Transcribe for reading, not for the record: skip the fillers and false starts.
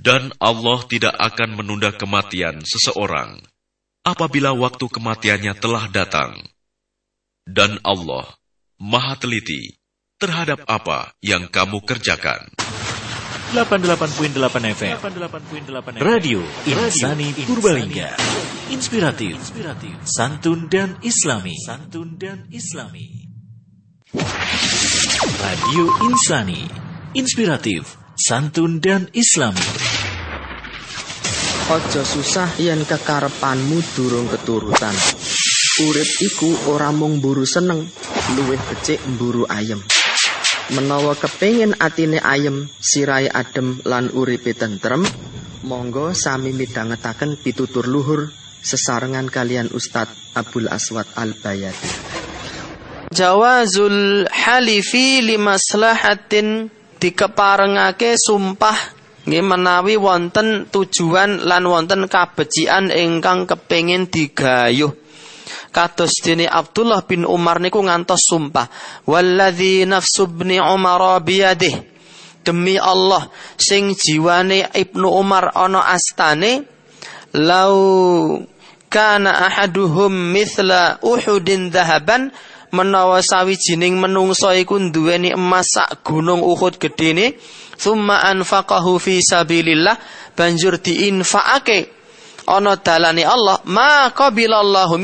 Dan Allah tidak akan menunda kematian seseorang apabila waktu kematiannya telah datang. Dan Allah Maha teliti terhadap apa yang kamu kerjakan. 88.8 FM Radio Insani Purbalingga. Inspiratif, santun dan islami. Radio Insani, inspiratif, santun dan islami. Ojo susah yen kekarepanmu durung keturutan. Urip iku ora mung mburu seneng, luwih becik mburu ayem. Menawa kepengin atine ayem, sirahe adem lan uripe tentrem, monggo sami midhangetaken pitutur luhur sesarengan kalian Ustadz Abdul Aswad Al-Bayati. Jawazul halifi limaslahatin, dikeparengake sumpah nggih menawi wonten tujuan lan wonten kabecikan ingkang kepengin digayuh. Kados dene Abdullah bin Umar niku ngantos sumpah, walladzi nafsu ibni Umar biyadih, demi Allah sing jiwane Ibnu Umar ana astane, lau kana ahaduhum mithla Uhudin dhahaban, menawa sawijining menungso iku duweni emas sak gunung Uhud gedene, thumma anfaqahu fi sabilillah, banjur diinfakake ana dalane Allah, ma qabilallahu